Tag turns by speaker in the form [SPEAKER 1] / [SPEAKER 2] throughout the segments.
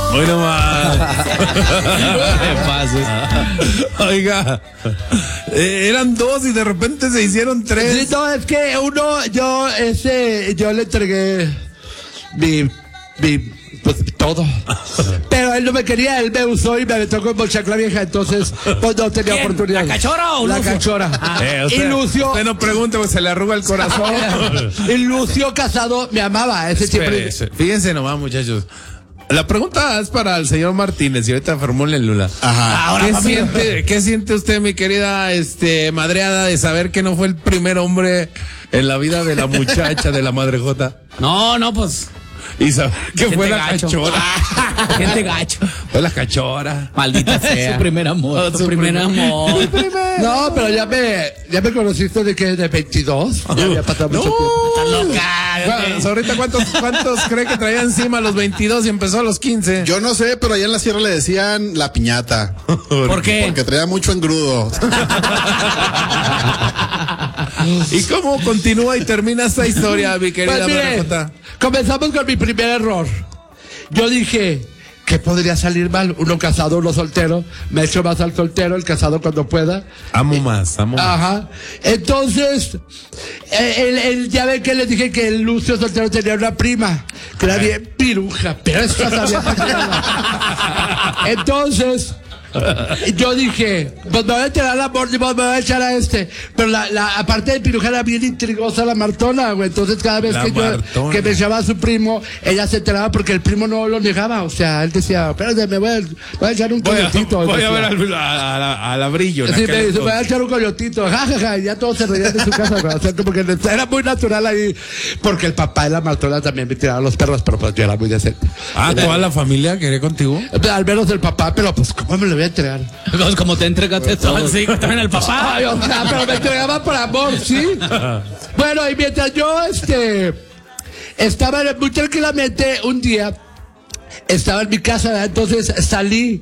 [SPEAKER 1] Bueno, más.
[SPEAKER 2] ¿Qué pasa?
[SPEAKER 1] Oiga, eran 2 y de repente se hicieron 3.
[SPEAKER 3] Sí, no, es que yo le entregué pues todo. Pero él no me quería, él me usó y me aventó con chancla vieja, entonces pues no tenía oportunidad.
[SPEAKER 2] ¿La cachora o
[SPEAKER 3] La
[SPEAKER 2] Lucio?
[SPEAKER 3] cachora.
[SPEAKER 1] Usted,
[SPEAKER 3] Y Lucio,
[SPEAKER 1] usted no pregunte, pues se le arruga el corazón.
[SPEAKER 3] y Lucio Casado me amaba, ese siempre.
[SPEAKER 1] Fíjense nomás, muchachos. La pregunta es para el señor Martínez y ahorita formule Lula.
[SPEAKER 3] Ajá.
[SPEAKER 1] ¿Qué siente usted, mi querida madreada, de saber que no fue el primer hombre en la vida de la muchacha de la madrejota?
[SPEAKER 2] No, pues.
[SPEAKER 1] Y saber que
[SPEAKER 2] Gente
[SPEAKER 1] fue la
[SPEAKER 2] gacho.
[SPEAKER 1] cachora.
[SPEAKER 2] Gente gacho.
[SPEAKER 1] Fue la cachora.
[SPEAKER 2] Maldita sea. Su primer amor. Su primer amor.
[SPEAKER 3] No, pero ya me conociste de que de 22. Ya había pasado mucho tiempo.
[SPEAKER 2] Estás loca.
[SPEAKER 1] Bueno, ahorita ¿cuántos cree que traía encima a los 22 y empezó a los 15?
[SPEAKER 4] Yo no sé, pero allá en la sierra le decían la piñata.
[SPEAKER 2] ¿Por qué?
[SPEAKER 4] Porque traía mucho engrudo.
[SPEAKER 1] ¿Y cómo continúa y termina esta historia, mi querida
[SPEAKER 3] Pues mire,
[SPEAKER 1] madrejota?
[SPEAKER 3] comenzamos con mi primer error. Yo dije, ¿qué podría salir mal? Uno casado, uno soltero. Me echo más al soltero, el casado cuando pueda.
[SPEAKER 1] Amo más.
[SPEAKER 3] Ajá. Entonces, ya ven que les dije que el Lucio soltero tenía una prima, que era bien piruja, pero esta sabía pasearla. Entonces, yo dije, pues me voy a echar al amor, me voy a echar a este. Pero aparte de piruja era bien intrigosa la Martona, güey. Entonces cada vez que me echaba a su primo, ella se enteraba porque el primo no lo negaba. O sea, él decía, espérate, me voy a echar un coyotito.
[SPEAKER 1] Voy a ver a la brillo.
[SPEAKER 3] Sí, me dice, voy a echar un coyotito. Ja, y ya todos se reían de su casa, güey. O sea, como que era muy natural ahí. Porque el papá de la Martona también me tiraba los perros, pero pues yo era muy decente.
[SPEAKER 1] ¿Toda la familia quería contigo?
[SPEAKER 3] Al menos el papá, pero pues, ¿cómo me lo voy a entregar?
[SPEAKER 2] Pues como te entregaste todo. Sí, también el papá.
[SPEAKER 3] Ay, o sea, pero me entregaba por amor, ¿sí? Bueno, y mientras yo, estaba muy tranquilamente un día, estaba en mi casa, ¿verdad? Entonces salí.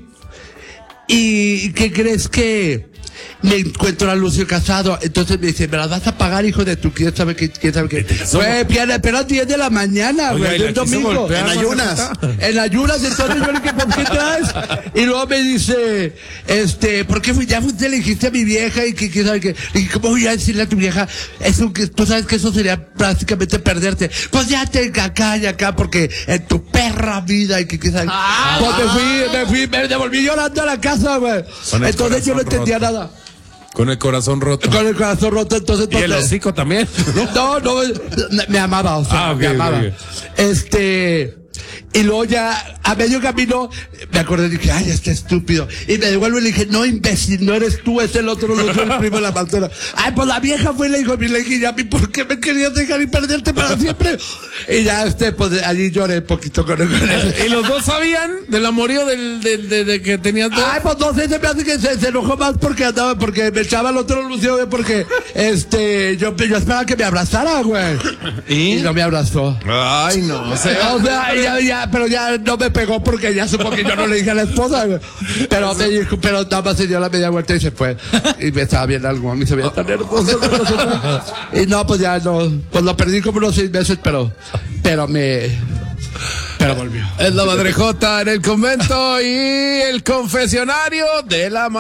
[SPEAKER 3] ¿Y qué crees que me encuentro a Lucio Casado? Entonces me dice, ¿me las vas a pagar, hijo de tu? ¿Quién sabe qué? Güey, pero 10 de la mañana, güey, un domingo.
[SPEAKER 4] En ayunas.
[SPEAKER 3] En ayunas, entonces yo le dije, ¿por qué traes? Y luego me dice, ¿por qué ya fuiste, le dijiste a mi vieja? Y que sabe que, y ¿cómo voy a decirle a tu vieja? Eso que tú sabes que eso sería prácticamente perderte. Pues ya te acá y acá, porque en tu perra vida, y que sabe. Pues me devolví llorando a la casa, güey. Entonces yo no entendía nada.
[SPEAKER 1] Con el corazón roto.
[SPEAKER 3] Con el corazón roto, entonces.
[SPEAKER 1] ¿Y el hocico también?
[SPEAKER 3] No, me amaba, o sea, me amaba.
[SPEAKER 1] Okay.
[SPEAKER 3] Y luego ya, a medio camino, me acordé y dije, ay, este estúpido. Y me devuelvo y le dije, no, imbécil, no eres tú, es el otro, no soy el primo de la Martona. Ay, pues la vieja fue y le dijo, y a mí, ¿por qué me querías dejar y perderte para siempre? Y ya, pues allí lloré un poquito con él.
[SPEAKER 1] ¿Y los dos sabían del amorío de que tenías dos?
[SPEAKER 3] Ay, pues no sé, se me hace que se enojó más porque me echaba el otro Lucio, porque, yo esperaba que me abrazara, güey. Y no me abrazó.
[SPEAKER 1] Ay, no, o sea,
[SPEAKER 3] pero ya no me pegó porque ya supo que yo no le dije a la esposa, güey. Pero me dijo, pero nada más se dio la media vuelta y se fue. Y me estaba viendo algo, a mí se veía tan hermoso. Y no, pues ya no, pues lo perdí como unos 6 meses, pero volvió.
[SPEAKER 1] Es la madrejota en el convento y el confesionario de la